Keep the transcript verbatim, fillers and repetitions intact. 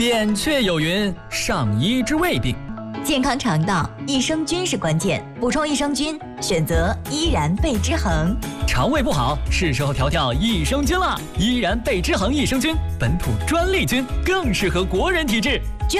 扁鹊有云：上医治未病。 健康肠道，益生菌是关键，补充益生菌，选择依然贝之恒。 肠胃不好，是时候调调益生菌了。依然贝之恒益生菌，本土专利菌，更适合国人体质。